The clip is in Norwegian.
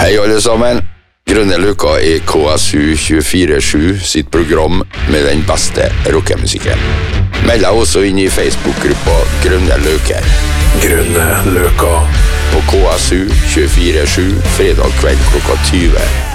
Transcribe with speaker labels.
Speaker 1: Hei alle sammen. Grønne Løka er KSU 24/7 sitt program med den beste rockemusikken. Meld deg også inn i Facebook-gruppa Grønne Løker.
Speaker 2: Grønne Løka.
Speaker 1: På KSU 24/7 fredag kveld klokka 20.